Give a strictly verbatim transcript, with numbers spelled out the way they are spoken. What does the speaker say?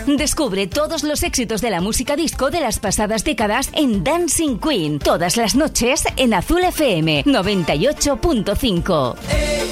Descubre todos los éxitos de la música disco de las pasadas décadas en Dancing Queen, todas las noches en Azul F M noventa y ocho punto cinco.